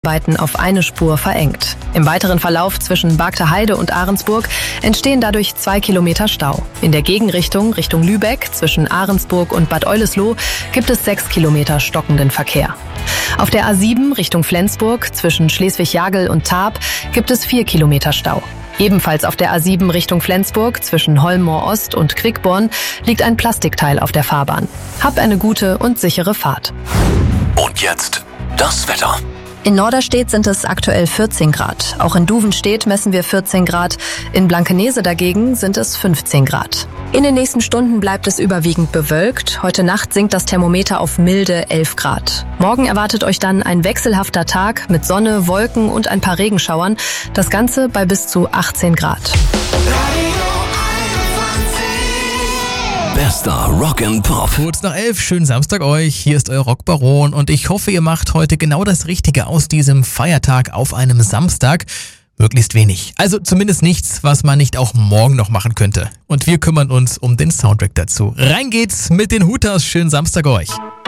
Arbeiten auf eine Spur verengt. Im weiteren Verlauf zwischen Bargteheide und Ahrensburg entstehen dadurch 2 Kilometer Stau. In der Gegenrichtung, Richtung Lübeck, zwischen Ahrensburg und Bad Oldesloe, gibt es 6 Kilometer stockenden Verkehr. Auf der A7 Richtung Flensburg, zwischen Schleswig-Jagel und Tarp, gibt es 4 Kilometer Stau. Ebenfalls auf der A7 Richtung Flensburg, zwischen Holmoor Ost und Quickborn, liegt ein Plastikteil auf der Fahrbahn. Hab eine gute und sichere Fahrt. Und jetzt das Wetter. In Norderstedt sind es aktuell 14 Grad. Auch in Duvenstedt messen wir 14 Grad. In Blankenese dagegen sind es 15 Grad. In den nächsten Stunden bleibt es überwiegend bewölkt. Heute Nacht sinkt das Thermometer auf milde 11 Grad. Morgen erwartet euch dann ein wechselhafter Tag mit Sonne, Wolken und ein paar Regenschauern. Das Ganze bei bis zu 18 Grad. Bester Rock and Pop. Kurz nach 11, schönen Samstag euch. Hier ist euer Rockbaron und ich hoffe, ihr macht heute genau das Richtige aus diesem Feiertag auf einem Samstag. Möglichst wenig. Also zumindest nichts, was man nicht auch morgen noch machen könnte. Und wir kümmern uns um den Soundtrack dazu. Rein geht's mit den Hooters. Schönen Samstag euch.